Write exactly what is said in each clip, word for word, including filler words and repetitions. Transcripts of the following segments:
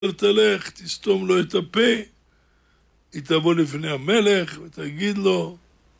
תלך, תסתום לו את הפה, היא תבוא לפני המלך ותגיד לו,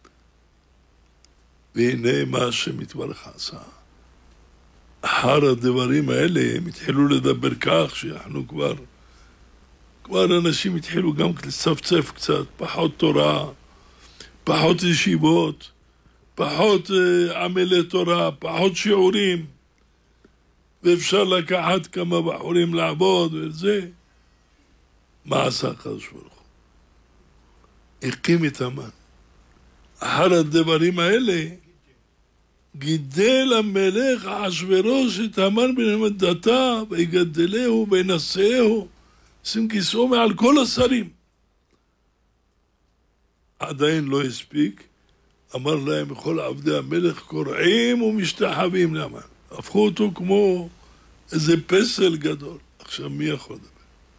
והנה מה השם יתברך עשה. אחר הדברים האלה הם התחילו לדבר כך שאנחנו כבר, כבר אנשים התחילו גם לצפצף קצת, פחות תורה, פחות ישיבות, פחות uh, עמלי תורה, פחות שיעורים, ואפשר לקחת כמה בחורים לעבוד וזה. מה עשה הקדוש ברוך הוא? הקים את המן. אחר הדברים האלה, גידל המלך אחשוורוש את המן בן המדתה, ויגדלהו וינשאהו, שים כיסאו מעל כל השרים. עדיין לא הספיק, אמר להם כל עבדי המלך קורעים ומשתחווים להמן. הפכו אותו כמו איזה פסל גדול. עכשיו מי יכול לדבר?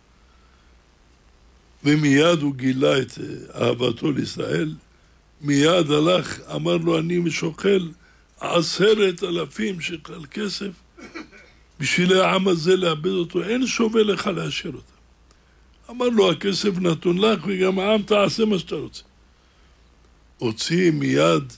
ומיד הוא גילה את אהבתו לישראל, מיד הלך, אמר לו אני משוחל עשרת אלפים שקל כסף, בשביל העם הזה לאבד אותו, אין שווה לך להשאיר אותם. אמר לו הכסף נתון לך וגם העם תעשה מה שאתה רוצה. הוציא מיד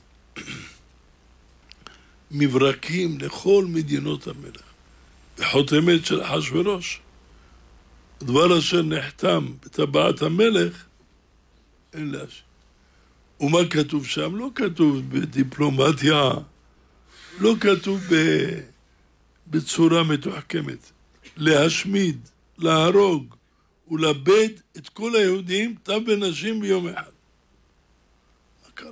מברקים לכל מדינות המלך, בחותמת של אחשוורוש. דבר אשר נחתם בטבעת המלך, אין להשאיר. ומה כתוב שם? לא כתוב בדיפלומטיה, לא כתוב ב... בצורה מתוחכמת. להשמיד, להרוג ולאבד את כל היהודים, טף ונשים ביום אחד. מה קרה?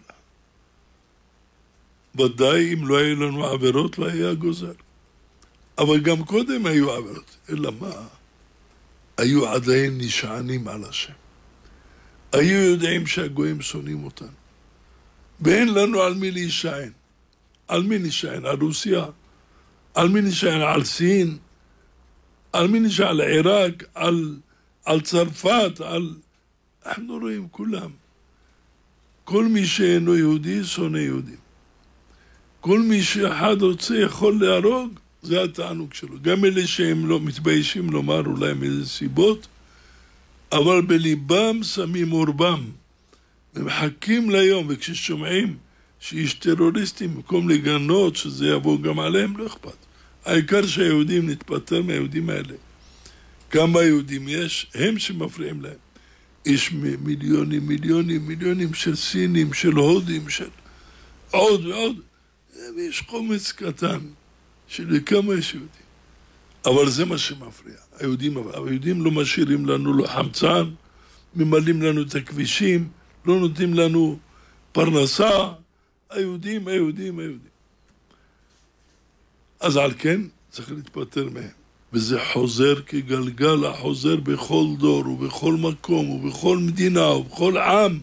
ודאי אם לא היו לנו עבירות לא היה גוזר. אבל גם קודם היו עבירות. אלא מה? היו עדיין נשענים על השם. היו יודעים שהגויים שונאים אותנו. ואין לנו על מי להישען. על מי נשען? על רוסיה? על מי נשען? על סין? על מי נשען? על עיראק? על, על צרפת? על... אנחנו רואים כולם. כל מי שאינו יהודי שונא יהודים. כל מי שאחד רוצה יכול להרוג, זה התענוג שלו. גם אלה שהם לא מתביישים לומר אולי מאיזה סיבות, אבל בליבם שמים עורבם, ומחכים ליום, וכששומעים שיש טרוריסטים, במקום לגנות שזה יבוא גם עליהם, לא אכפת. העיקר שהיהודים נתפטר מהיהודים האלה. כמה יהודים יש, הם שמפריעים להם. יש מיליונים, מיליונים, מיליונים של סינים, של הודים, של עוד ועוד. ויש חומץ קטן של כמה יש יהודים. אבל זה מה שמפריע. היהודים, היהודים לא משאירים לנו לא חמצן, ממלאים לנו את הכבישים, לא נותנים לנו פרנסה. היהודים, היהודים, היהודים. אז על כן צריך להתפטר מהם. וזה חוזר כגלגל החוזר בכל דור ובכל מקום ובכל מדינה ובכל עם.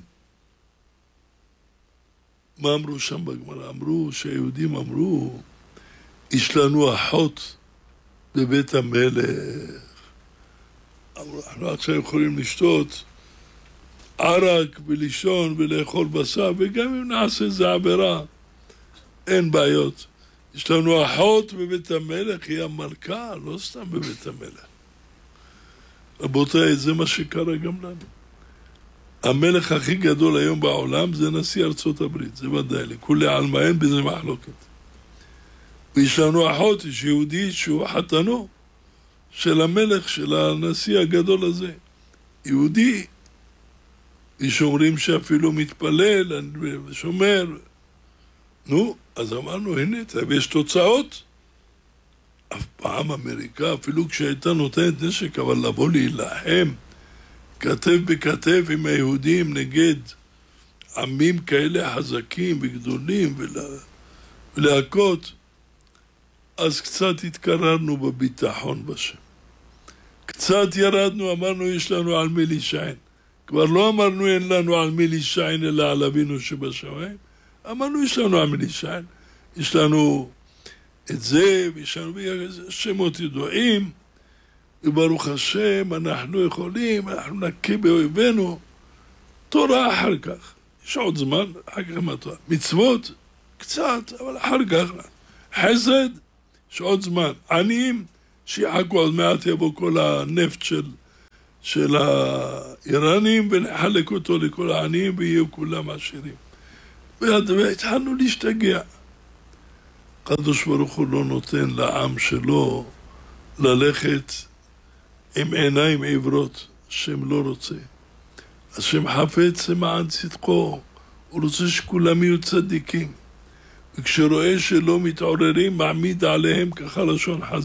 מה אמרו שם בגמרא? אמרו שהיהודים אמרו, יש לנו אחות בבית המלך. אמרו, אנחנו עכשיו יכולים לשתות ערק ולישון ולאכול בשר, וגם אם נעשה איזה עבירה, אין בעיות. יש לנו אחות בבית המלך, היא המלכה, לא סתם בבית המלך. רבותיי, זה מה שקרה גם לנו. המלך הכי גדול היום בעולם זה נשיא ארצות הברית, זה ודאי, לכולי עלמא אין בזה מחלוקת. ויש לנו אחות, יש יהודי שהוא חתנו של המלך, של הנשיא הגדול הזה. יהודי, יש אומרים שאפילו מתפלל ושומר. נו, אז אמרנו, הנה, ויש תוצאות. אף פעם אמריקה, אפילו כשהייתה נותנת נשק, אבל לבוא להילחם, כתב בכתב עם היהודים נגד עמים כאלה חזקים וגדולים ולה, ולהכות, אז קצת התקררנו בביטחון בשם. קצת ירדנו, אמרנו, יש לנו על מי להישען. כבר לא אמרנו, אין לנו על מי להישען, אלא על אבינו שבשמיים. אמרנו, יש לנו על מי להישען. יש לנו את זה, ויש לנו שמות ידועים, וברוך השם, אנחנו יכולים, אנחנו נקי באויבינו. תורה אחר כך. יש עוד זמן, אחר כך מה תורה? מצוות, קצת, אבל אחר כך. חסד, יש עוד זמן. עניים, שיחכו עוד מעט יבוא כל הנפט של של האיראנים ונחלק אותו לכל העניים ויהיו כולם עשירים. והתחלנו להשתגע. הקדוש ברוך הוא לא נותן לעם שלו ללכת עם עיניים עיוורות, השם לא רוצה. השם חפץ למען צדקו, הוא רוצה שכולם יהיו צדיקים. וכשרואה שלא מתעוררים, מעמיד עליהם, ככה לשון חז"ל.